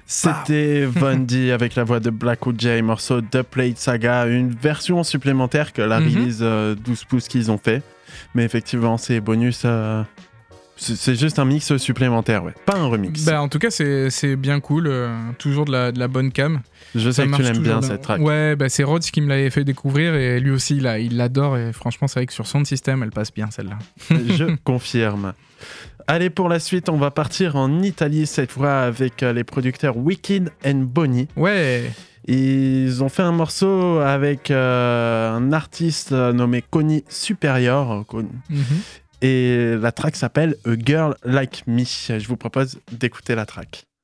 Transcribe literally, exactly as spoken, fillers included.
C'était Vondi avec la voix de Black J, morceau de Plate Saga, une version supplémentaire que la Mhm. release euh, douze pouces qu'ils ont fait. Mais effectivement, ces bonus, euh, c'est, c'est juste un mix supplémentaire, ouais. Pas un remix. Bah, en tout cas, c'est, c'est bien cool. euh, toujours de la, de la bonne cam. Je Ça sais que tu marche l'aimes bien toujours cette track. Ouais, bah, c'est Rhodes qui me l'avait fait découvrir et lui aussi, il, a- il l'adore. Et franchement, c'est vrai que sur Sound System, elle passe bien celle-là. Je confirme. Allez, pour la suite, on va partir en Italie cette fois avec euh, les producteurs Wicked and Bonnie. Ouais. Ils ont fait un morceau avec euh, un artiste euh, nommé Connie Superior. euh, Con- Mhm. Et la track s'appelle A Girl Like Me. Je vous propose d'écouter la track.